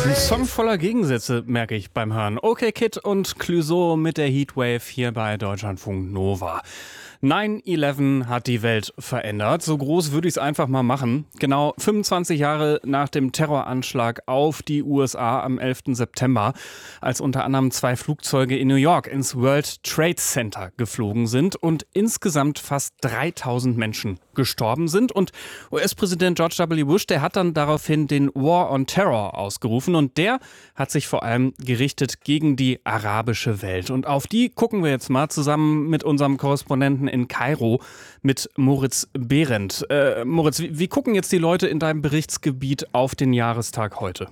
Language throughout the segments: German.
Ein Song voller Gegensätze, merke ich beim Hören. Okay Kid und Clouseau mit der Heatwave hier bei Deutschlandfunk Nova. 9/11 hat die Welt verändert. So groß würde ich es einfach mal machen. Genau 25 Jahre nach dem Terroranschlag auf die USA am 11. September, als unter anderem 2 Flugzeuge in New York ins World Trade Center geflogen sind und insgesamt fast 3000 Menschen gestorben sind. Und US-Präsident George W. Bush, der hat dann daraufhin den War on Terror ausgerufen. Und der hat sich vor allem gerichtet gegen die arabische Welt. Und auf die gucken wir jetzt mal zusammen mit unserem Korrespondenten in Kairo, mit Moritz Behrendt. Moritz, wie gucken jetzt die Leute in deinem Berichtsgebiet auf den Jahrestag heute?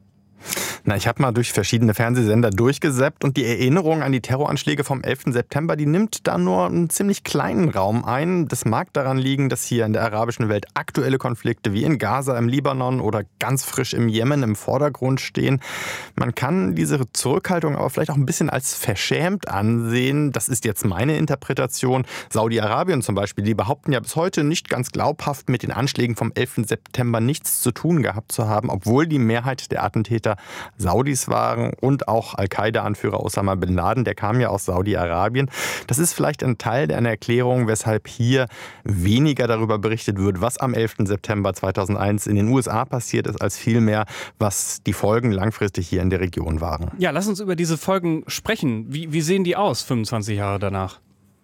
Ich habe mal durch verschiedene Fernsehsender durchgesäppt und die Erinnerung an die Terroranschläge vom 11. September, die nimmt da nur einen ziemlich kleinen Raum ein. Das mag daran liegen, dass hier in der arabischen Welt aktuelle Konflikte wie in Gaza, im Libanon oder ganz frisch im Jemen im Vordergrund stehen. Man kann diese Zurückhaltung aber vielleicht auch ein bisschen als verschämt ansehen. Das ist jetzt meine Interpretation. Saudi-Arabien zum Beispiel, die behaupten ja bis heute nicht ganz glaubhaft, mit den Anschlägen vom 11. September nichts zu tun gehabt zu haben, obwohl die Mehrheit der Attentäter Saudis waren und auch Al-Qaida-Anführer Osama Bin Laden, der kam ja aus Saudi-Arabien. Das ist vielleicht ein Teil einer Erklärung, weshalb hier weniger darüber berichtet wird, was am 11. September 2001 in den USA passiert ist, als vielmehr, was die Folgen langfristig hier in der Region waren. Ja, lass uns über diese Folgen sprechen. Wie sehen die aus, 25 Jahre danach?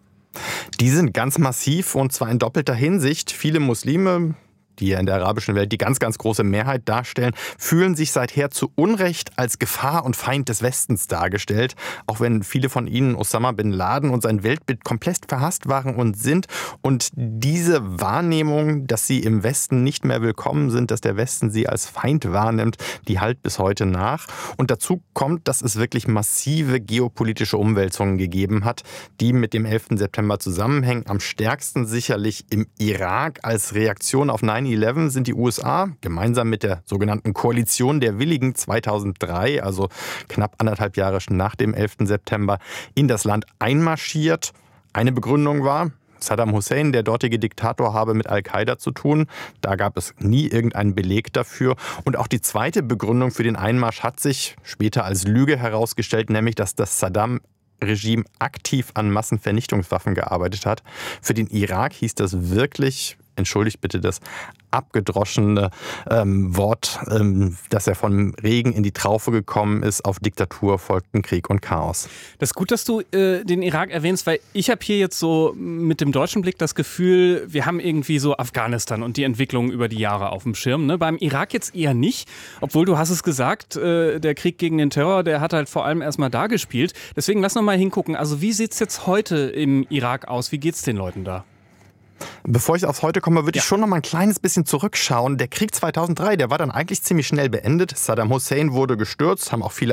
Die sind ganz massiv und zwar in doppelter Hinsicht. Viele Muslime, die ja in der arabischen Welt die ganz, ganz große Mehrheit darstellen, fühlen sich seither zu Unrecht als Gefahr und Feind des Westens dargestellt. Auch wenn viele von ihnen Osama Bin Laden und sein Weltbild komplett verhasst waren und sind. Und diese Wahrnehmung, dass sie im Westen nicht mehr willkommen sind, dass der Westen sie als Feind wahrnimmt, die hallt bis heute nach. Und dazu kommt, dass es wirklich massive geopolitische Umwälzungen gegeben hat, die mit dem 11. September zusammenhängen. Am stärksten sicherlich im Irak. Als Reaktion auf 9/11 sind die USA gemeinsam mit der sogenannten Koalition der Willigen 2003, also knapp 1,5 Jahre nach dem 11. September, in das Land einmarschiert. Eine Begründung war, Saddam Hussein, der dortige Diktator, habe mit Al-Qaida zu tun. Da gab es nie irgendeinen Beleg dafür. Und auch die zweite Begründung für den Einmarsch hat sich später als Lüge herausgestellt, nämlich dass das Saddam-Regime aktiv an Massenvernichtungswaffen gearbeitet hat. Für den Irak hieß das wirklich, entschuldigt bitte das abgedroschene Wort, dass er von Regen in die Traufe gekommen ist. Auf Diktatur folgten Krieg und Chaos. Das ist gut, dass du den Irak erwähnst, weil ich habe hier jetzt so mit dem deutschen Blick das Gefühl, wir haben irgendwie so Afghanistan und die Entwicklung über die Jahre auf dem Schirm. Ne? Beim Irak jetzt eher nicht, obwohl du hast es gesagt, der Krieg gegen den Terror, der hat halt vor allem erstmal da gespielt. Deswegen lass noch mal hingucken. Also wie sieht es jetzt heute im Irak aus? Wie geht's den Leuten da? Bevor ich aufs Heute komme, würde ich schon noch mal ein kleines bisschen zurückschauen. Der Krieg 2003, der war dann eigentlich ziemlich schnell beendet. Saddam Hussein wurde gestürzt, haben auch viele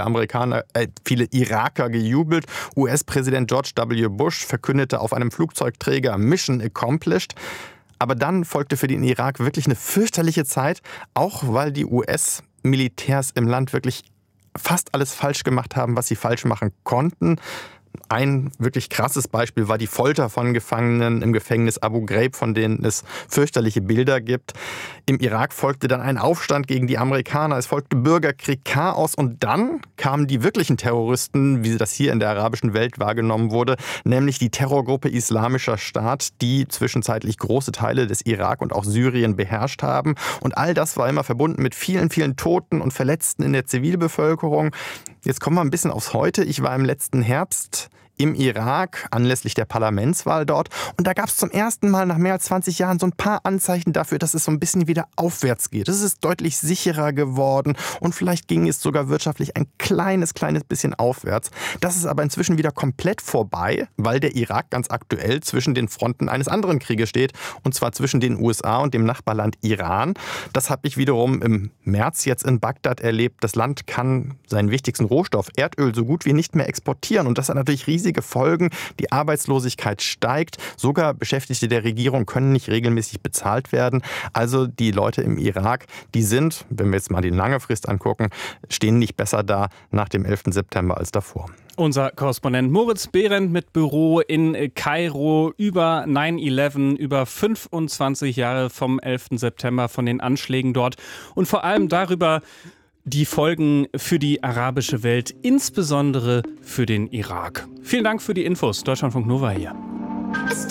Iraker gejubelt. US-Präsident George W. Bush verkündete auf einem Flugzeugträger Mission accomplished. Aber dann folgte für den Irak wirklich eine fürchterliche Zeit, auch weil die US-Militärs im Land wirklich fast alles falsch gemacht haben, was sie falsch machen konnten. Ein wirklich krasses Beispiel war die Folter von Gefangenen im Gefängnis Abu Ghraib, von denen es fürchterliche Bilder gibt. Im Irak folgte dann ein Aufstand gegen die Amerikaner, es folgte Bürgerkrieg, Chaos und dann kamen die wirklichen Terroristen, wie das hier in der arabischen Welt wahrgenommen wurde, nämlich die Terrorgruppe Islamischer Staat, die zwischenzeitlich große Teile des Irak und auch Syrien beherrscht haben. Und all das war immer verbunden mit vielen, vielen Toten und Verletzten in der Zivilbevölkerung. Jetzt kommen wir ein bisschen aufs Heute. Ich war im letzten Herbst im Irak anlässlich der Parlamentswahl dort. Und da gab es zum ersten Mal nach mehr als 20 Jahren so ein paar Anzeichen dafür, dass es so ein bisschen wieder aufwärts geht. Es ist deutlich sicherer geworden und vielleicht ging es sogar wirtschaftlich ein kleines bisschen aufwärts. Das ist aber inzwischen wieder komplett vorbei, weil der Irak ganz aktuell zwischen den Fronten eines anderen Krieges steht, und zwar zwischen den USA und dem Nachbarland Iran. Das habe ich wiederum im März jetzt in Bagdad erlebt. Das Land kann seinen wichtigsten Rohstoff, Erdöl, so gut wie nicht mehr exportieren und das hat natürlich riesige Folgen. Die Arbeitslosigkeit steigt. Sogar Beschäftigte der Regierung können nicht regelmäßig bezahlt werden. Also die Leute im Irak, die sind, wenn wir jetzt mal die lange Frist angucken, stehen nicht besser da nach dem 11. September als davor. Unser Korrespondent Moritz Behrendt mit Büro in Kairo über 9/11, über 25 Jahre vom 11. September, von den Anschlägen dort und vor allem darüber, die Folgen für die arabische Welt, insbesondere für den Irak. Vielen Dank für die Infos. Deutschlandfunk Nova hier.